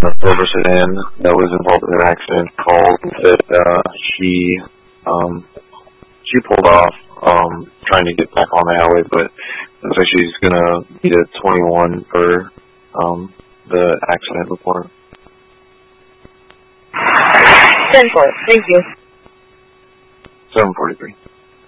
a silver sedan that was involved in an accident called and said she pulled off trying to get back on the highway, but looks like she's gonna need a 21 for the accident report. 10-4, thank you. 743.